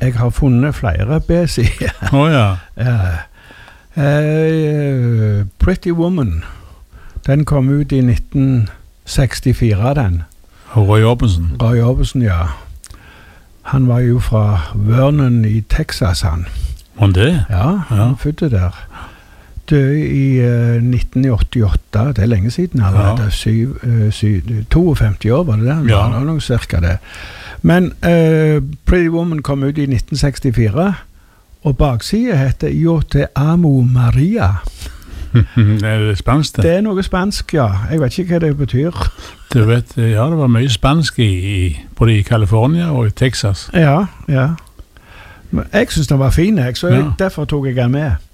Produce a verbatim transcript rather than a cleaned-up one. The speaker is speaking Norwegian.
jeg har funnet flere B-sider. Å ja. Ja. Eh, Pretty Woman, den kom ut i nitten sekstifire, den. Roy Orbison. Roy Orbison, ja. Han var jo fra Vernon i Texas, han. Var det? Ja, han Ja. fødte der. Døde i uh, nitten åttiåtte, det er lenge siden allerede. Ja. Syv, uh, syv, toogfemti år var det det? Ja. Det var noe cirka det. Men uh, Pretty Woman kom ut i nitten sekstifire, og baksiden heter Yo te amo Maria. Er det spansk det? Det er noe spansk, ja. Jeg vet ikke hva det betyr. Du vet, ja, det var mye spansk i, i både i California og i Texas. Ja, ja. Men jeg synes den var fin, jeg, så Ja. jeg, derfor tok jeg den med.